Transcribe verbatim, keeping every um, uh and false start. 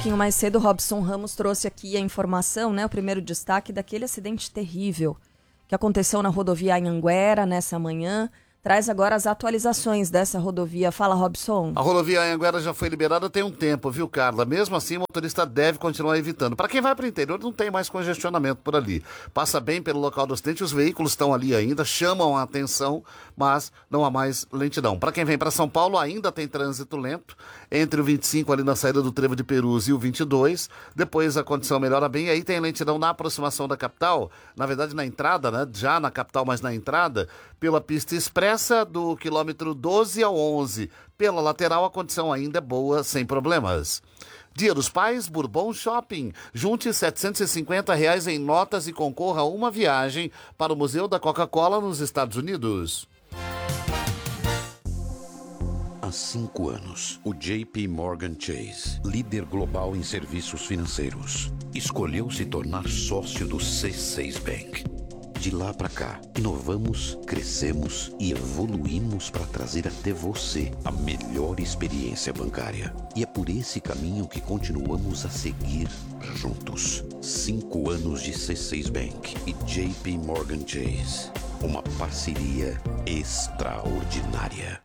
pouquinho mais cedo, Robson Ramos trouxe aqui a informação, né, o primeiro destaque daquele acidente terrível que aconteceu na rodovia Anhanguera nessa manhã. Traz agora as atualizações dessa rodovia. Fala, Robson. A rodovia Anhanguera já foi liberada tem um tempo, viu, Carla? Mesmo assim, o motorista deve continuar evitando. Para quem vai para o interior, não tem mais congestionamento por ali. Passa bem pelo local do acidente, os veículos estão ali ainda, chamam a atenção, mas não há mais lentidão. Para quem vem para São Paulo, ainda tem trânsito lento, entre o vinte e cinco ali na saída do Trevo de Perus e o vinte e dois. Depois a condição melhora bem, aí tem lentidão na aproximação da capital, na verdade na entrada, né? Já na capital, mas na entrada, pela pista expressa do quilômetro doze ao onze. Pela lateral, a condição ainda é boa, sem problemas. Dia dos Pais, Bourbon Shopping. Junte setecentos e cinquenta reais em notas e concorra a uma viagem para o Museu da Coca-Cola nos Estados Unidos. Há cinco anos, o J P Morgan Chase, líder global em serviços financeiros, escolheu se tornar sócio do C seis Bank. De lá para cá, inovamos, crescemos e evoluímos para trazer até você a melhor experiência bancária. E é por esse caminho que continuamos a seguir juntos. Cinco anos de C seis Bank e J P Morgan Chase. Uma parceria extraordinária.